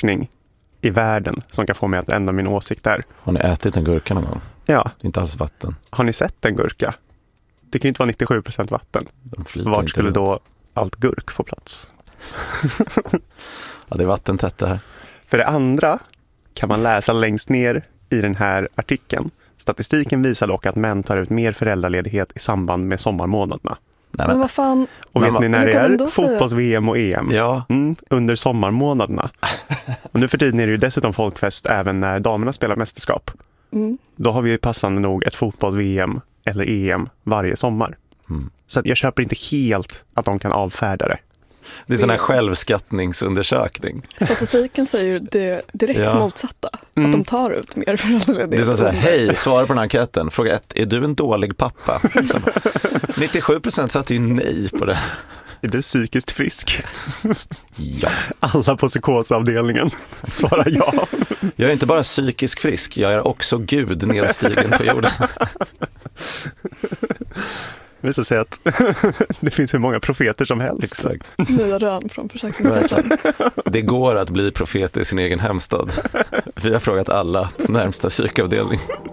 forskning i världen som kan få mig att ändra min åsikt där. Har ni ätit en gurka någon gång? Ja. Det är inte alls vatten. Har ni sett en gurka? Det kan ju inte vara 97% vatten. Vart skulle då allt gurk få plats? Ja, det är vattentätt det här. För det andra kan man läsa längst ner i den här artikeln. Statistiken visar dock att män tar ut mer föräldraledighet i samband med sommarmånaderna. Nej, Men vad fan? Och vet ni när det är? Säga? Fotbolls-VM och EM. Ja. Under sommarmånaderna. Och nu för tiden är det ju dessutom folkfest även när damerna spelar mästerskap. Då har vi ju passande nog ett fotbolls-VM eller EM varje sommar. Så att jag köper inte helt att de kan avfärda det. Det är sån här självskattningsundersökning. Statistiken säger ju det direkt motsatta. Att de tar ut mer föräldraledighet. Det är som så här, hej, svara på den här enkäten. Fråga 1, är du en dålig pappa? 97% satte ju nej på det. Är du psykiskt frisk? Ja. Alla på psykosavdelningen svarar ja. Jag är inte bara psykisk frisk, jag är också Gud nedstigen på jorden. Det visar sig att det finns hur många profeter som helst. Exakt. Nya rön från Försäkringskassan. Det går att bli profet i sin egen hemstad. Vi har frågat alla på närmsta psykavdelning.